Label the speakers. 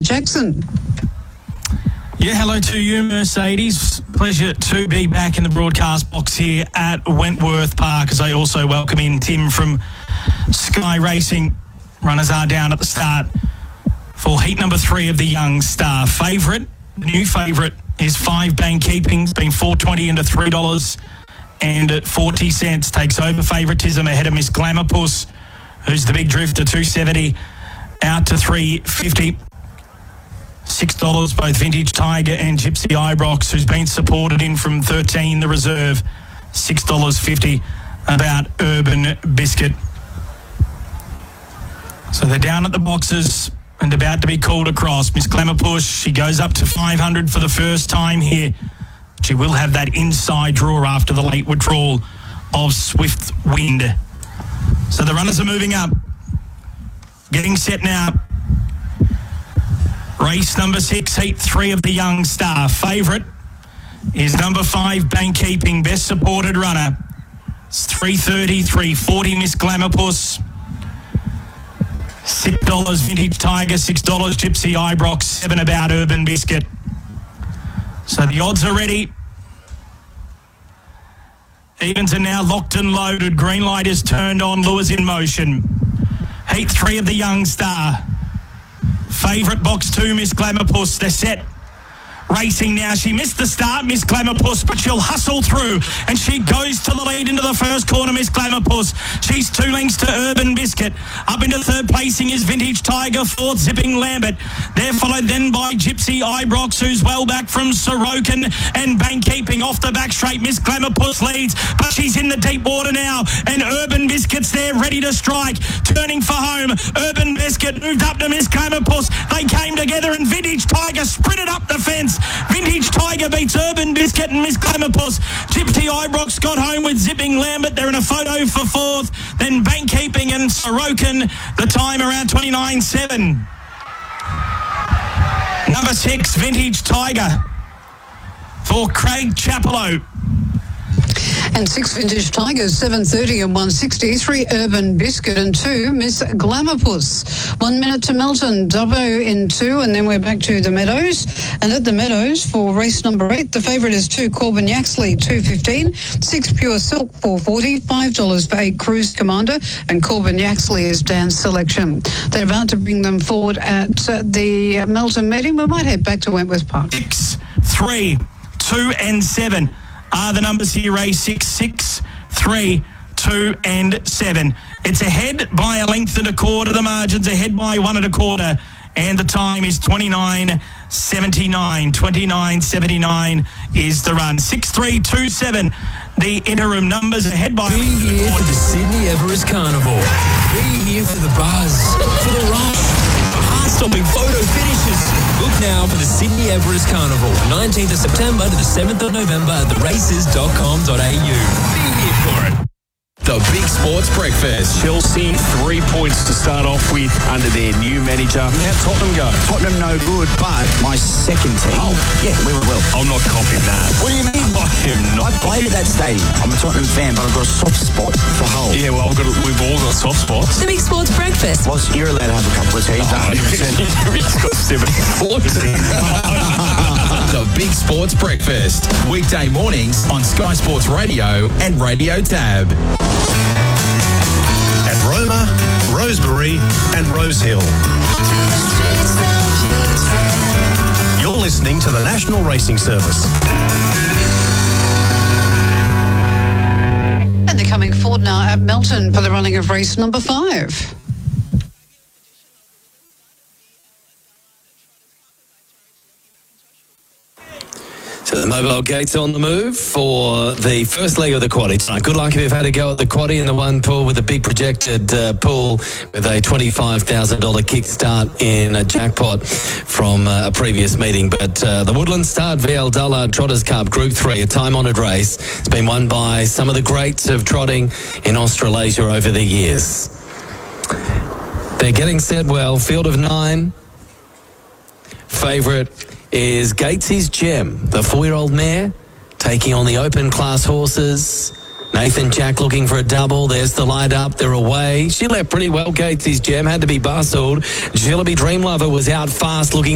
Speaker 1: Jackson.
Speaker 2: Yeah, hello to you, Mercedes. Pleasure to be back in the broadcast box here at Wentworth Park, as I also welcome in Tim from Sky Racing. Runners are down at the start for heat number 3 of the Young Star. Favourite, the new favourite, is 5 Bank Keeping. It's been $4.20 into $3.40. Takes over favouritism ahead of Miss Glamourpuss, who's the big drifter, $2.70 out to $3.50. $6 both Vintage Tiger and Gypsy Ibrox, who's been supported in from 13, the reserve, $6.50 about Urban Biscuit. So they're down at the boxes and about to be called across. Miss Glamourpuss, she goes up to 500 for the first time here. She will have that inside draw after the late withdrawal of Swift Wind. So the runners are moving up. Getting set now. Race number 6, heat 3 of the Young Star. Favourite is number 5, Bank Keeping, best supported runner. It's $3.30, $3.40 Miss Glamourpuss. $6 Vintage Tiger, $6 Gypsy Ibrox, $7 about Urban Biscuit. So the odds are ready. Evens are now locked and loaded. Green light is turned on. Lures in motion. Heat 3 of the Young Star. Favourite box 2, Miss Glamourpuss. They're set. Racing now. She missed the start, Miss Glamourpuss, but she'll hustle through, and she goes to the lead into the first corner, Miss Glamourpuss. She's 2 lengths to Urban Biscuit. Up into third placing is Vintage Tiger, 4th Zipping Lambert. They're followed then by Gypsy Ibrox, who's well back from Sorokin, and Bank Keeping off the back straight. Miss Glamourpuss leads, but she's in the deep water now, and Urban Biscuit's there ready to strike. Turning for home, Urban Biscuit moved up to Miss Glamourpuss. They came together, and Vintage Tiger sprinted up the fence. Vintage Tiger beats Urban Biscuit and Miss Glamourpuss. Gypsy Ibrox got home with Zipping Lambert. They're in a photo for 4th. Then Bank Keeping and Sorokin, the time around 29.7. Number 6, Vintage Tiger for Craig Chapello.
Speaker 1: And 6 Vintage Tigers, $7.30 and $1.60. 3 Urban Biscuit and 2 Miss Glamourpuss. 1 minute to Melton, Dubbo in 2, and then we're back to the Meadows. And at the Meadows for race number 8, the favourite is 2 Corbin Yaxley, $2.15. 6 Pure Silk, $4.40. $5 for 8 Cruise Commander, and Corbin Yaxley is Dan's selection. They're about to bring them forward at the Melton meeting. We might head back to Wentworth Park.
Speaker 2: 6, 3, 2 and 7. Are the numbers here, race 6, 6, 3, 2 and 7. It's ahead by a length and a quarter. The margin's ahead by 1 1/4. And the time is 29.79. 29.79 is the run. 6, 3, 2, 7. The interim numbers ahead by...
Speaker 3: Be here for the Sydney Everest Carnival. Be here for the buzz, for the rush, for heart-stopping photo finishes. Book now for the Sydney Everest Carnival, 19th of September to the 7th of November at theraces.com.au. Be here for it.
Speaker 4: The Big Sports Breakfast.
Speaker 5: Chelsea, 3 points to start off with under their new manager. How'd Tottenham go?
Speaker 6: Tottenham no good, but my second team. Oh, yeah, we were well.
Speaker 5: I'm not copying that.
Speaker 6: What do you mean?
Speaker 5: I am not.
Speaker 6: I played at that stadium. I'm a Tottenham fan, but I've got a soft spot for Hull.
Speaker 5: Yeah, well, we've all got soft spots.
Speaker 7: The Big Sports Breakfast.
Speaker 6: Well, you're allowed to have a couple of teams.
Speaker 5: He's got 74 teams.
Speaker 4: The Big Sports Breakfast. Weekday mornings on Sky Sports Radio and Radio Tab.
Speaker 8: At Roma, Rosebery and Rosehill. You're listening to the National Racing Service.
Speaker 1: And they're coming forward now at Melton for the running of race number 5.
Speaker 3: So the mobile gates on the move for the first leg of the quaddie tonight. Good luck if you've had a go at the quaddie in the one pool with a big projected pool with a $25,000 kickstart in a jackpot from a previous meeting. But the Woodland Start VL Dullard Trotters Cup Group 3, a time-honoured race. It's been won by some of the greats of trotting in Australasia over the years. They're getting set well. Field of 9. Favourite is Gatesy's Gem, the 4-year-old mare, taking on the open class horses. Nathan Jack looking for a double. There's the light up. They're away. She left pretty well, Gatesy's Gem. Had to be bustled. Jillaby Dream Lover was out fast looking